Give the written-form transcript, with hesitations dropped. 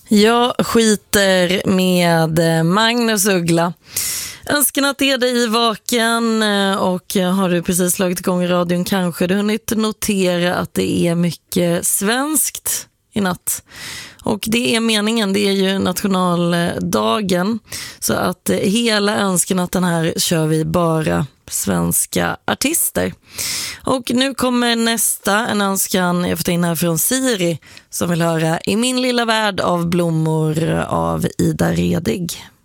Jag skiter med Magnus Uggla. Önskan är dig vaken, och har du precis slagit igång radion kanske du hunnit notera att det är mycket svenskt i natt. Och det är meningen, det är ju nationaldagen, så att hela önskenatten här kör vi bara svenska artister. Och nu kommer nästa, en önskan jag får ta in här från Siri som vill höra I min lilla värld av blommor av Ida Redig.